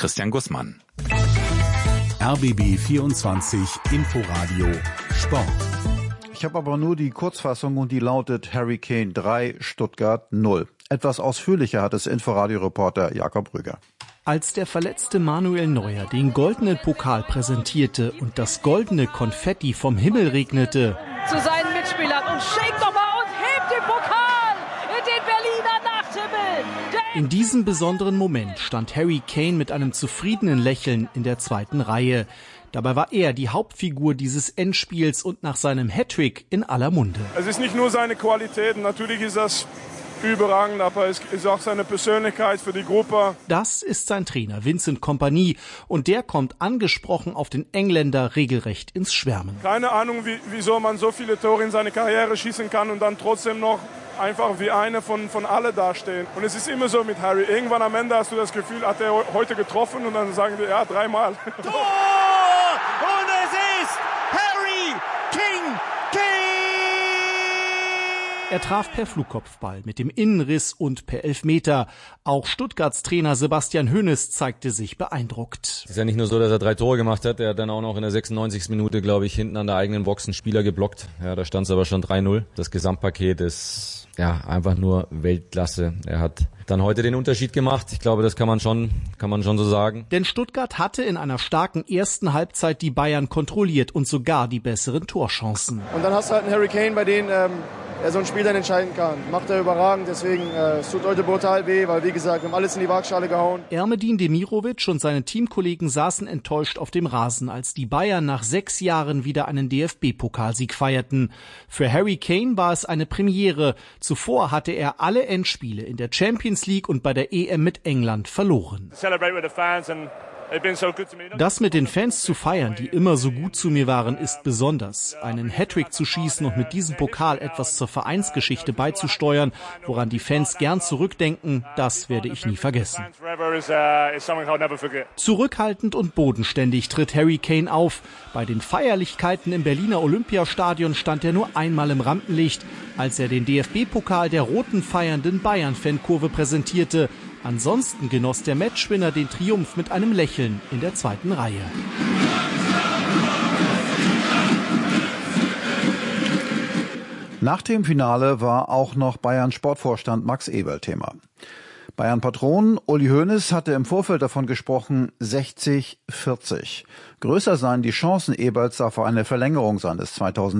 Christian Gussmann. RBB 24 Inforadio Sport. Ich habe aber nur die Kurzfassung und die lautet Harry Kane 3, Stuttgart 0. Etwas ausführlicher hat es Inforadio-Reporter Jakob Rüger. Als der verletzte Manuel Neuer den goldenen Pokal präsentierte und das goldene Konfetti vom Himmel regnete, zu seinen Mitspielern und schlägt nochmal und hebt den Pokal in den Berliner Nachthimmel. In diesem besonderen Moment stand Harry Kane mit einem zufriedenen Lächeln in der zweiten Reihe. Dabei war er die Hauptfigur dieses Endspiels und nach seinem Hattrick in aller Munde. Es ist nicht nur seine Qualität, natürlich ist das überragend, aber es ist auch seine Persönlichkeit für die Gruppe. Das ist sein Trainer Vincent Kompany und der kommt angesprochen auf den Engländer regelrecht ins Schwärmen. Keine Ahnung, wieso man so viele Tore in seine Karriere schießen kann und dann trotzdem noch einfach wie einer von alle dastehen. Und es ist immer so mit Harry. Irgendwann am Ende hast du das Gefühl, hat er heute getroffen und dann sagen die, ja, 3-mal. Tor! Und es ist Harry King Kane! Er traf per Flugkopfball mit dem Innenriss und per Elfmeter. Auch Stuttgarts Trainer Sebastian Hoeneß zeigte sich beeindruckt. Es ist ja nicht nur so, dass er 3 Tore gemacht hat, er hat dann auch noch in der 96. Minute, glaube ich, hinten an der eigenen Box einen Spieler geblockt. Ja, da stand es aber schon 3-0. Das Gesamtpaket ist ja einfach nur Weltklasse. Er hat dann heute den Unterschied gemacht. Ich glaube, das kann man schon so sagen. Denn Stuttgart hatte in einer starken ersten Halbzeit die Bayern kontrolliert und sogar die besseren Torchancen. Und dann hast du halt einen Harry Kane, bei dem er so ein Spiel dann entscheiden kann. Macht er überragend, deswegen es tut heute brutal weh, weil wie gesagt, wir haben alles in die Waagschale gehauen. Ermedin Demirovic und seine Teamkollegen saßen enttäuscht auf dem Rasen, als die Bayern nach 6 Jahren wieder einen DFB-Pokalsieg feierten. Für Harry Kane war es eine Premiere. Zuvor hatte er alle Endspiele in der Champions League und bei der EM mit England verloren. Das mit den Fans zu feiern, die immer so gut zu mir waren, ist besonders. Einen Hattrick zu schießen und mit diesem Pokal etwas zur Vereinsgeschichte beizusteuern, woran die Fans gern zurückdenken, das werde ich nie vergessen. Zurückhaltend und bodenständig tritt Harry Kane auf. Bei den Feierlichkeiten im Berliner Olympiastadion stand er nur einmal im Rampenlicht, als er den DFB-Pokal der roten feiernden Bayern-Fankurve präsentierte. Ansonsten genoss der Matchwinner den Triumph mit einem Lächeln in der zweiten Reihe. Nach dem Finale war auch noch Bayern-Sportvorstand Max Eberl Thema. Bayern-Patron Uli Hoeneß hatte im Vorfeld davon gesprochen, 60-40. Größer seien die Chancen Eberls auf eine Verlängerung seines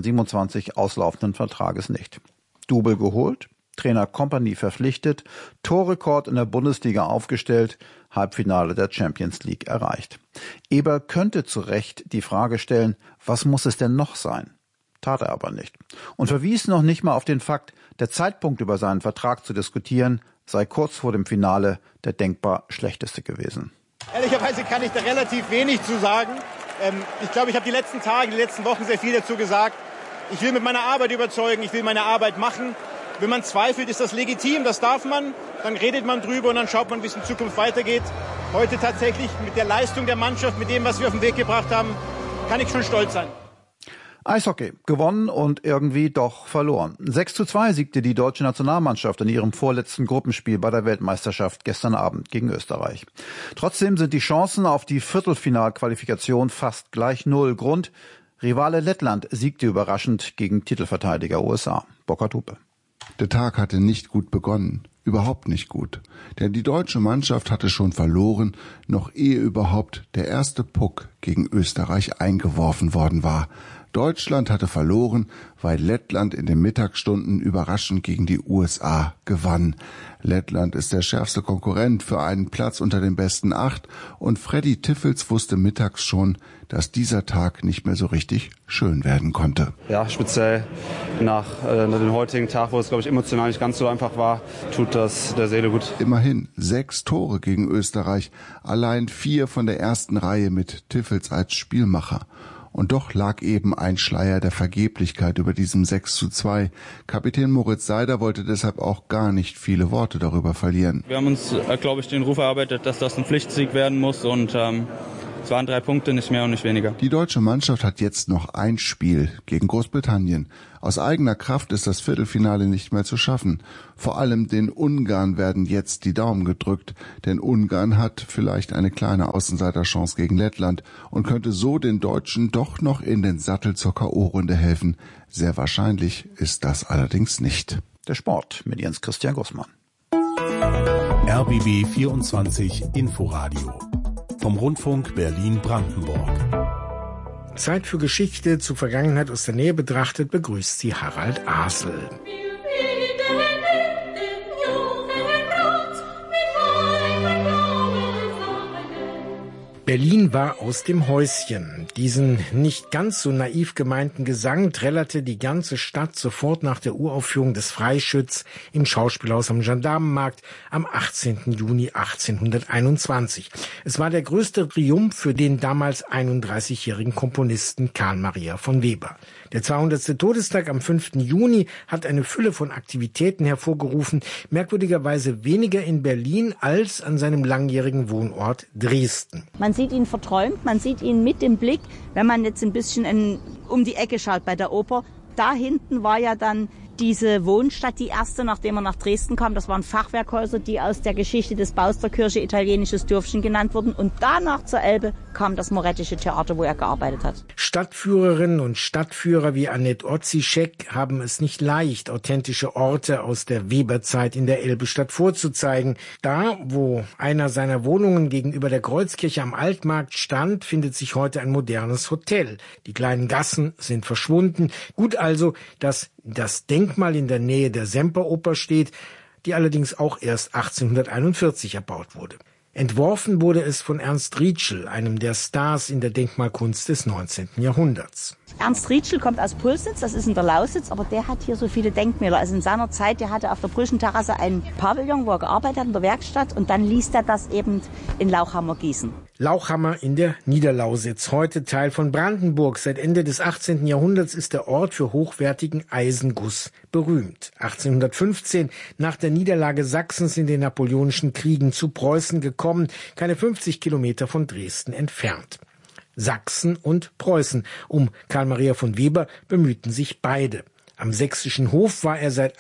2027 auslaufenden Vertrages nicht. Double geholt, Trainer Kompany verpflichtet, Torrekord in der Bundesliga aufgestellt, Halbfinale der Champions League erreicht. Eberl könnte zu Recht die Frage stellen, was muss es denn noch sein? Tat er aber nicht. Und verwies noch nicht mal auf den Fakt, der Zeitpunkt über seinen Vertrag zu diskutieren, sei kurz vor dem Finale der denkbar schlechteste gewesen. Ehrlicherweise kann ich da relativ wenig zu sagen. Ich glaube, ich habe die letzten Tage, die letzten Wochen sehr viel dazu gesagt. Ich will mit meiner Arbeit überzeugen, ich will meine Arbeit machen. Wenn man zweifelt, ist das legitim, das darf man. Dann redet man drüber und dann schaut man, wie es in Zukunft weitergeht. Heute tatsächlich mit der Leistung der Mannschaft, mit dem, was wir auf den Weg gebracht haben, kann ich schon stolz sein. Eishockey, gewonnen und irgendwie doch verloren. 6:2 siegte die deutsche Nationalmannschaft in ihrem vorletzten Gruppenspiel bei der Weltmeisterschaft gestern Abend gegen Österreich. Trotzdem sind die Chancen auf die Viertelfinalqualifikation fast gleich 0. Grund: Rivale Lettland siegte überraschend gegen Titelverteidiger USA. Burkhard Hupe. Der Tag hatte nicht gut begonnen, überhaupt nicht gut. Denn die deutsche Mannschaft hatte schon verloren, noch ehe überhaupt der erste Puck gegen Österreich eingeworfen worden war. Deutschland hatte verloren, weil Lettland in den Mittagsstunden überraschend gegen die USA gewann. Lettland ist der schärfste Konkurrent für einen Platz unter den besten 8 und Freddy Tiffels wusste mittags schon, dass dieser Tag nicht mehr so richtig schön werden konnte. Ja, speziell nach dem heutigen Tag, wo es, glaube ich, emotional nicht ganz so einfach war, tut das der Seele gut. Immerhin 6 Tore gegen Österreich, allein 4 von der ersten Reihe mit Tiffels als Spielmacher. Und doch lag eben ein Schleier der Vergeblichkeit über diesem 6:2. Kapitän Moritz Seider wollte deshalb auch gar nicht viele Worte darüber verlieren. Wir haben uns, glaube ich, den Ruf erarbeitet, dass das ein Pflichtsieg werden muss und Es waren 3 Punkte, nicht mehr und nicht weniger. Die deutsche Mannschaft hat jetzt noch ein Spiel gegen Großbritannien. Aus eigener Kraft ist das Viertelfinale nicht mehr zu schaffen. Vor allem den Ungarn werden jetzt die Daumen gedrückt, denn Ungarn hat vielleicht eine kleine Außenseiterchance gegen Lettland und könnte so den Deutschen doch noch in den Sattel zur K.O.-Runde helfen. Sehr wahrscheinlich ist das allerdings nicht. Der Sport mit Jens Christian Gussmann. RBB 24 Inforadio vom Rundfunk Berlin-Brandenburg. Zeit für Geschichte, zur Vergangenheit aus der Nähe betrachtet, begrüßt sie Harald Asel. Berlin war aus dem Häuschen. Diesen nicht ganz so naiv gemeinten Gesang trällerte die ganze Stadt sofort nach der Uraufführung des Freischütz im Schauspielhaus am Gendarmenmarkt am 18. Juni 1821. Es war der größte Triumph für den damals 31-jährigen Komponisten Carl Maria von Weber. Der 200. Todestag am 5. Juni hat eine Fülle von Aktivitäten hervorgerufen, merkwürdigerweise weniger in Berlin als an seinem langjährigen Wohnort Dresden. Man sieht ihn verträumt, man sieht ihn mit dem Blick, wenn man jetzt ein bisschen um die Ecke schaut bei der Oper. Da hinten war ja dann diese Wohnstadt, die erste, nachdem er nach Dresden kam. Das waren Fachwerkhäuser, die aus der Geschichte des Baus der Kirche italienisches Dörfchen genannt wurden. Und danach zur Elbe kam das Morettische Theater, wo er gearbeitet hat. Stadtführerinnen und Stadtführer wie Annette Ozischek haben es nicht leicht, authentische Orte aus der Weberzeit in der Elbestadt vorzuzeigen. Da, wo einer seiner Wohnungen gegenüber der Kreuzkirche am Altmarkt stand, findet sich heute ein modernes Hotel. Die kleinen Gassen sind verschwunden. Gut also, dass das Denkmal in der Nähe der Semperoper steht, die allerdings auch erst 1841 erbaut wurde. Entworfen wurde es von Ernst Rietschel, einem der Stars in der Denkmalkunst des 19. Jahrhunderts. Ernst Rietschel kommt aus Pulsnitz, das ist in der Lausitz, aber der hat hier so viele Denkmäler. Also in seiner Zeit, der hatte auf der Brüschenterrasse einen Pavillon, wo er gearbeitet hat in der Werkstatt, und dann ließ er das eben in Lauchhammer gießen. Lauchhammer in der Niederlausitz, heute Teil von Brandenburg. Seit Ende des 18. Jahrhunderts ist der Ort für hochwertigen Eisenguss berühmt. 1815, nach der Niederlage Sachsens in den Napoleonischen Kriegen, zu Preußen gekommen, keine 50 Kilometer von Dresden entfernt. Sachsen und Preußen um Carl Maria von Weber bemühten sich beide. Am sächsischen Hof war er seit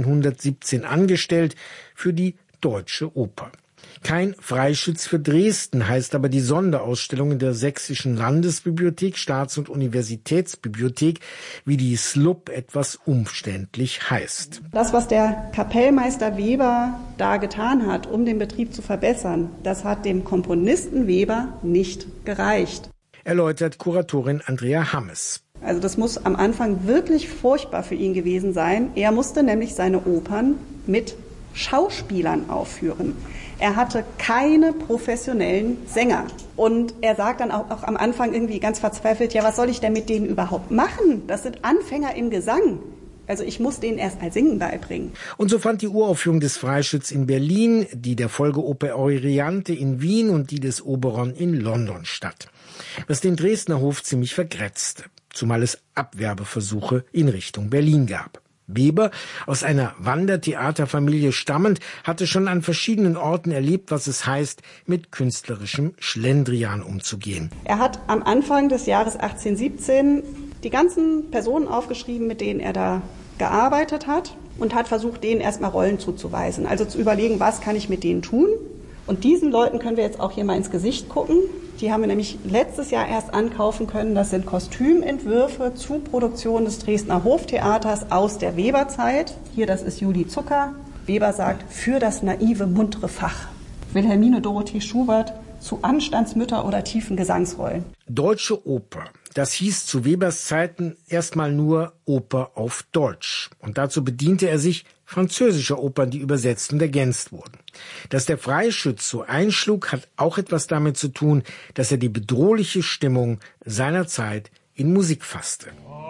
1817 angestellt für die Deutsche Oper. Kein Freischütz für Dresden heißt aber die Sonderausstellung in der Sächsischen Landesbibliothek, Staats- und Universitätsbibliothek, wie die SLUB etwas umständlich heißt. Das, was der Kapellmeister Weber da getan hat, um den Betrieb zu verbessern, das hat dem Komponisten Weber nicht gereicht, erläutert Kuratorin Andrea Hammes. Also das muss am Anfang wirklich furchtbar für ihn gewesen sein. Er musste nämlich seine Opern mit Schauspielern aufführen. Er hatte keine professionellen Sänger. Und er sagt dann auch am Anfang irgendwie ganz verzweifelt, ja, was soll ich denn mit denen überhaupt machen? Das sind Anfänger im Gesang. Also ich muss denen erst mal Singen beibringen. Und so fand die Uraufführung des Freischütz in Berlin, die der Folgeoper Euryanthe in Wien und die des Oberon in London statt. Was den Dresdner Hof ziemlich vergrätzte, zumal es Abwerbeversuche in Richtung Berlin gab. Weber, aus einer Wandertheaterfamilie stammend, hatte schon an verschiedenen Orten erlebt, was es heißt, mit künstlerischem Schlendrian umzugehen. Er hat am Anfang des Jahres 1817 die ganzen Personen aufgeschrieben, mit denen er da gearbeitet hat, und hat versucht, denen erstmal Rollen zuzuweisen. Also zu überlegen, was kann ich mit denen tun? Und diesen Leuten können wir jetzt auch hier mal ins Gesicht gucken. Die haben wir nämlich letztes Jahr erst ankaufen können. Das sind Kostümentwürfe zu Produktionen des Dresdner Hoftheaters aus der Weberzeit. Hier, das ist Julie Zucker. Weber sagt, für das naive, muntere Fach. Wilhelmine Dorothee Schubert zu Anstandsmütter oder tiefen Gesangsrollen. Deutsche Oper. Das hieß zu Webers Zeiten erstmal nur Oper auf Deutsch. Und dazu bediente er sich französischer Opern, die übersetzt und ergänzt wurden. Dass der Freischütz so einschlug, hat auch etwas damit zu tun, dass er die bedrohliche Stimmung seiner Zeit in Musik fasste.